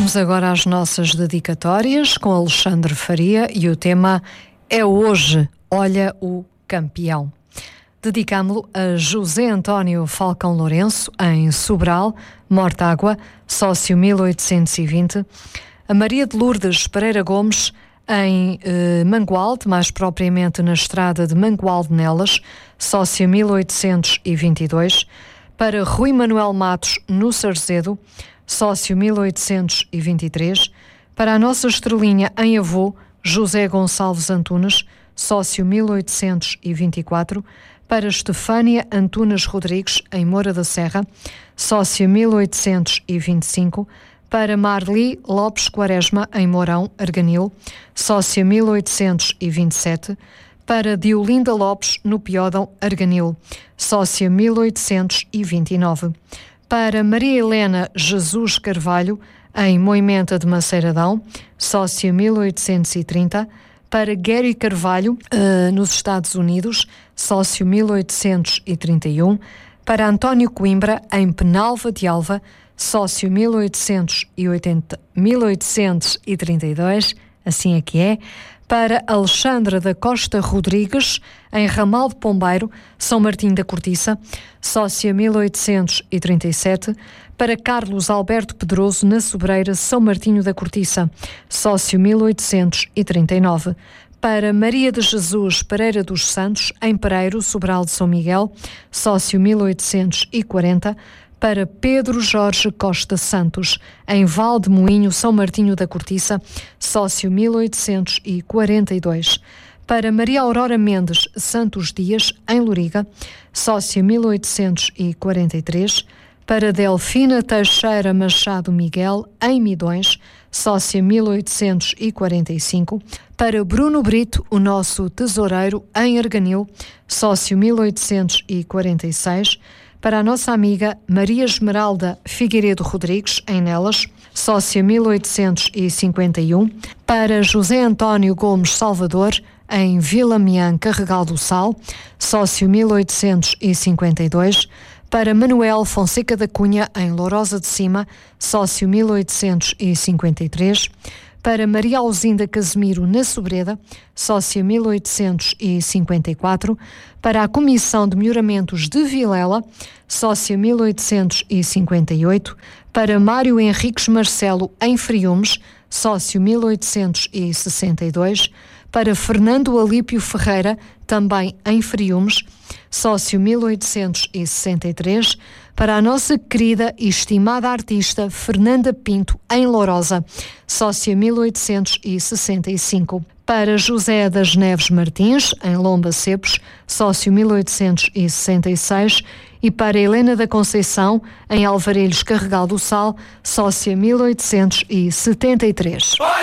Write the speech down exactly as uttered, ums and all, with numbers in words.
Vamos agora às nossas dedicatórias com Alexandre Faria e o tema é Hoje, Olha o Campeão. Dedicámo-lo a José António Falcão Lourenço, em Sobral, Mortágua, sócio mil oitocentos e vinte, a Maria de Lourdes Pereira Gomes, em eh, Mangualde, mais propriamente na estrada de Mangualde Nelas, sócio mil oitocentos e vinte e dois, para Rui Manuel Matos, no Sarzedo, sócio mil oitocentos e vinte e três, para a nossa estrelinha em Avô, José Gonçalves Antunes, sócio mil oitocentos e vinte e quatro, para Estefânia Antunes Rodrigues, em Moura da Serra, sócio mil oitocentos e vinte e cinco, para Marli Lopes Quaresma, em Mourão, Arganil, sócio mil oitocentos e vinte e sete, para Diolinda Lopes, no Piódão, Arganil, sócia mil oitocentos e vinte e nove, para Maria Helena Jesus Carvalho, em Moimenta de Maceiradão, sócia mil oitocentos e trinta, para Gary Carvalho, uh, nos Estados Unidos, sócio mil oitocentos e trinta e um, para António Coimbra, em Penalva de Alva, sócio mil oitocentos e oitenta, mil oitocentos e trinta e dois, assim é que é, para Alexandra da Costa Rodrigues, em Ramal de Pombeiro, São Martinho da Cortiça, sócia mil oitocentos e trinta e sete, para Carlos Alberto Pedroso, na Sobreira, São Martinho da Cortiça, sócio mil oitocentos e trinta e nove, para Maria de Jesus Pereira dos Santos, em Pereiro, Sobral de São Miguel, sócio mil oitocentos e quarenta, para Pedro Jorge Costa Santos, em Val de Moinho, São Martinho da Cortiça, sócio mil oitocentos e quarenta e dois, para Maria Aurora Mendes Santos Dias, em Loriga, sócio mil oitocentos e quarenta e três, para Delfina Teixeira Machado Miguel, em Midões, sócia mil oitocentos e quarenta e cinco, para Bruno Brito, o nosso tesoureiro, em Arganil, sócio mil oitocentos e quarenta e seis, para a nossa amiga Maria Esmeralda Figueiredo Rodrigues, em Nelas, sócia mil oitocentos e cinquenta e um, para José António Gomes Salvador, em Vila Miã, Carregal do Sal, sócio mil oitocentos e cinquenta e dois, para Manuel Fonseca da Cunha, em Lourosa de Cima, sócio mil oitocentos e cinquenta e três, para Maria Alzinda Casimiro, na Sobreda, sócia mil oitocentos e cinquenta e quatro, para a Comissão de Melhoramentos de Vilela, sócia mil oitocentos e cinquenta e oito, para Mário Henriques Marcelo, em Friumes, sócio mil oitocentos e sessenta e dois, para Fernando Alípio Ferreira, também em Friumes, sócio mil oitocentos e sessenta e três, para a nossa querida e estimada artista Fernanda Pinto, em Lourosa, sócia mil oitocentos e sessenta e cinco, para José das Neves Martins, em Lomba Cepos, sócio mil oitocentos e sessenta e seis, e para Helena da Conceição, em Alvarelhos Carregal do Sal, sócia mil oitocentos e setenta e três.